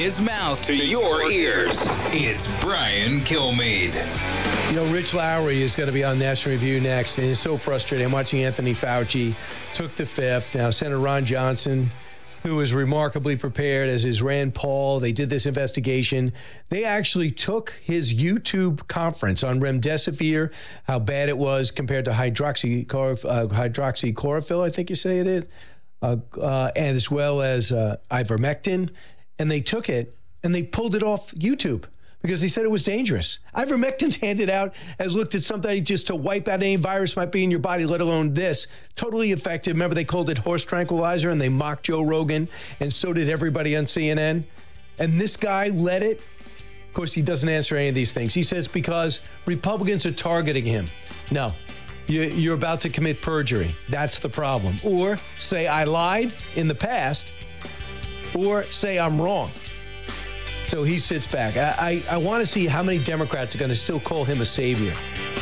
his mouth to your ears. It's Brian Kilmeade. You know, Rich Lowry is going to be on National Review next, and it's so frustrating. I'm watching Anthony Fauci took the fifth. Now, Senator Ron Johnson, who was remarkably prepared, as is Rand Paul. They did this investigation. They actually took his YouTube conference on remdesivir, how bad it was compared to hydroxychlorophyll, I think you say it is, and as well as ivermectin. And they took it and they pulled it off YouTube because they said it was dangerous. Ivermectin's handed out as looked at something just to wipe out any virus might be in your body, let alone this. Totally effective. Remember, they called it horse tranquilizer and they mocked Joe Rogan, and so did everybody on CNN. And this guy let it. Of course, he doesn't answer any of these things. He says because Republicans are targeting him. No, you're about to commit perjury. That's the problem. Or say I lied in the past, or say I'm wrong. So he sits back. I want to see how many Democrats are going to still call him a savior.